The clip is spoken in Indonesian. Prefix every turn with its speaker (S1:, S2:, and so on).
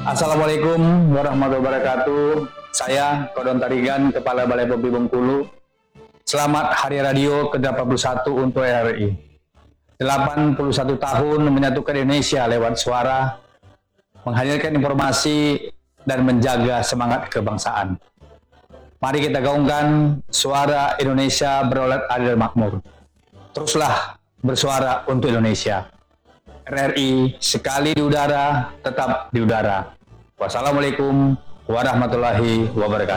S1: Assalamualaikum warahmatullahi wabarakatuh. Saya Kodon Tarigan, Kepala Balai Popi Bengkulu. Selamat Hari Radio ke-81 untuk RRI. 81 tahun menyatukan Indonesia lewat suara, menghadirkan informasi dan menjaga semangat kebangsaan. Mari kita gaungkan suara Indonesia berdaulat adil dan makmur. Teruslah bersuara untuk Indonesia. RRI sekali di udara, tetap di udara. Wassalamualaikum warahmatullahi wabarakatuh.